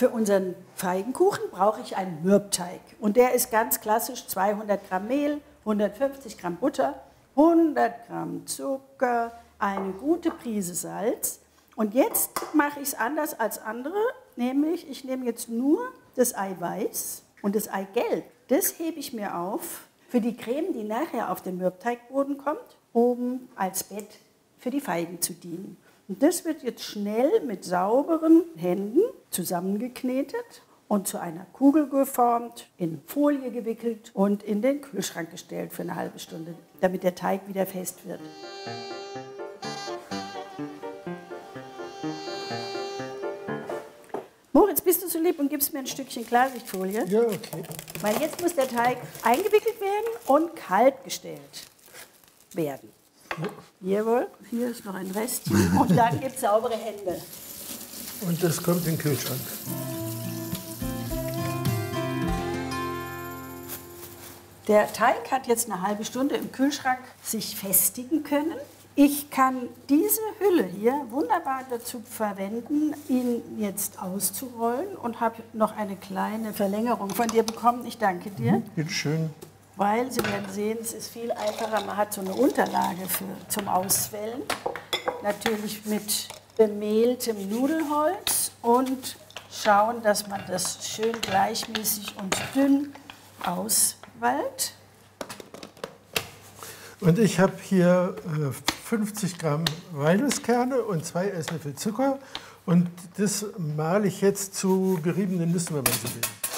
Für unseren Feigenkuchen brauche ich einen Mürbteig. Und der ist ganz klassisch 200 Gramm Mehl, 150 Gramm Butter, 100 Gramm Zucker, eine gute Prise Salz. Und jetzt mache ich es anders als andere, nämlich ich nehme jetzt nur das Eiweiß und das Eigelb. Das hebe ich mir auf für die Creme, die nachher auf den Mürbteigboden kommt, um als Bett für die Feigen zu dienen. Und das wird jetzt schnell mit sauberen Händen zusammengeknetet und zu einer Kugel geformt, in Folie gewickelt und in den Kühlschrank gestellt für eine halbe Stunde, damit der Teig wieder fest wird. Moritz, bist du so lieb und gibst mir ein Stückchen Klarsichtfolie? Ja, okay. Weil jetzt muss der Teig eingewickelt werden und kalt gestellt werden. Ja. Jawohl, hier ist noch ein Restchen und dann gibt es saubere Hände. Und das kommt in den Kühlschrank. Der Teig hat jetzt eine halbe Stunde im Kühlschrank sich festigen können. Ich kann diese Hülle hier wunderbar dazu verwenden, ihn jetzt auszurollen und habe noch eine kleine Verlängerung von dir bekommen. Ich danke dir. Bitte schön. Weil Sie werden sehen, es ist viel einfacher. Man hat so eine Unterlage zum Auswellen. Natürlich mit bemehltem Nudelholz und schauen, dass man das schön gleichmäßig und dünn auswallt. Und ich habe hier 50 Gramm Walnusskerne und 2 Esslöffel Zucker. Und das male ich jetzt zu geriebenen Nüssen, wenn man so will.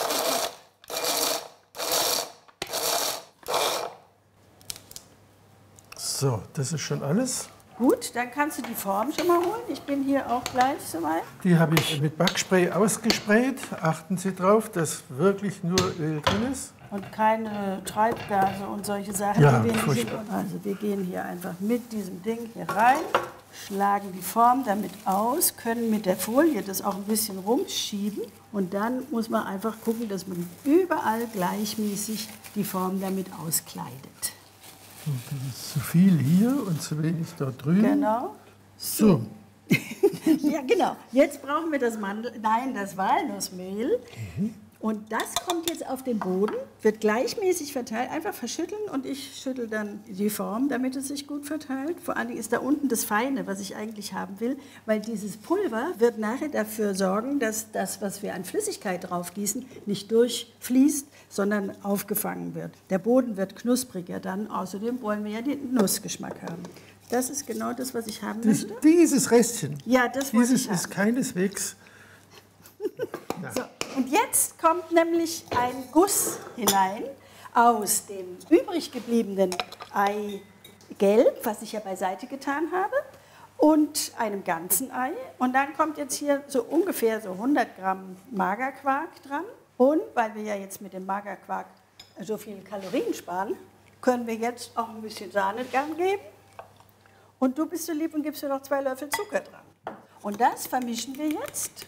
So, das ist schon alles. Gut, dann kannst du die Form schon mal holen. Ich bin hier auch gleich soweit. Die habe ich mit Backspray ausgesprayt. Achten Sie drauf, dass wirklich nur Öl drin ist. Und keine Treibgase und solche Sachen. Ja, die wir nicht furchtbar. Also wir gehen hier einfach mit diesem Ding hier rein, schlagen die Form damit aus, können mit der Folie das auch ein bisschen rumschieben. Und dann muss man einfach gucken, dass man überall gleichmäßig die Form damit auskleidet. Das ist zu viel hier und zu wenig dort drüben. Genau. So. Ja, genau. Jetzt brauchen wir das das Walnussmehl. Und das kommt jetzt auf den Boden, wird gleichmäßig verteilt. Einfach verschütteln und ich schüttel dann die Form, damit es sich gut verteilt. Vor allen Dingen ist da unten das Feine, was ich eigentlich haben will, weil dieses Pulver wird nachher dafür sorgen, dass das, was wir an Flüssigkeit drauf gießen, nicht durchfließt, sondern aufgefangen wird. Der Boden wird knuspriger dann. Außerdem wollen wir ja den Nussgeschmack haben. Das ist genau das, was ich haben möchte. Dieses Restchen, Ja, das wollte ich haben. ist keineswegs... So, und jetzt kommt nämlich ein Guss hinein aus dem übrig gebliebenen Eigelb, was ich ja beiseite getan habe, und einem ganzen Ei. Und dann kommt jetzt hier so ungefähr so 100 Gramm Magerquark dran. Und weil wir ja jetzt mit dem Magerquark so viele Kalorien sparen, können wir jetzt auch ein bisschen Sahne dran geben. Und du bist so lieb und gibst mir noch 2 Löffel Zucker dran. Und das vermischen wir jetzt.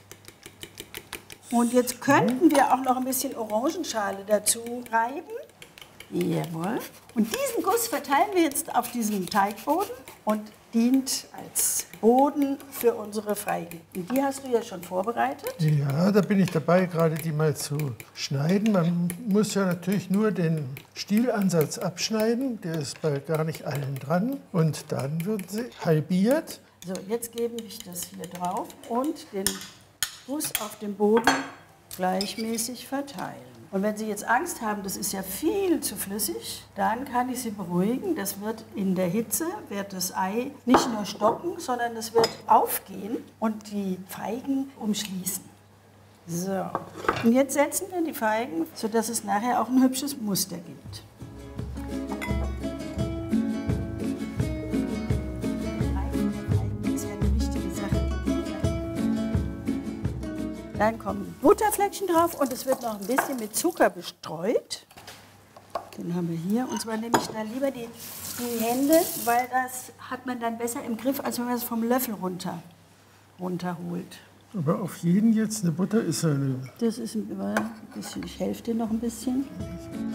Und jetzt könnten wir auch noch ein bisschen Orangenschale dazu reiben. Jawohl. Und diesen Guss verteilen wir jetzt auf diesem Teigboden und dient als Boden für unsere Feigen. Und die hast du ja schon vorbereitet. Ja, da bin ich dabei, gerade die mal zu schneiden. Man muss ja natürlich nur den Stielansatz abschneiden. Der ist bei gar nicht allen dran. Und dann wird sie halbiert. So, jetzt gebe ich das hier drauf und den Guss auf dem Boden gleichmäßig verteilen. Und wenn Sie jetzt Angst haben, das ist ja viel zu flüssig, dann kann ich Sie beruhigen. Das wird in der Hitze, wird das Ei nicht nur stocken, sondern es wird aufgehen und die Feigen umschließen. So, und jetzt setzen wir die Feigen, sodass es nachher auch ein hübsches Muster gibt. Dann kommen Butterfleckchen drauf und es wird noch ein bisschen mit Zucker bestreut. Den haben wir hier. Und zwar nehme ich da lieber die Hände, weil das hat man dann besser im Griff, als wenn man es vom Löffel runterholt. Aber auf jeden jetzt eine Butter ist eine... Das ist ein bisschen, ich helfe dir noch ein bisschen.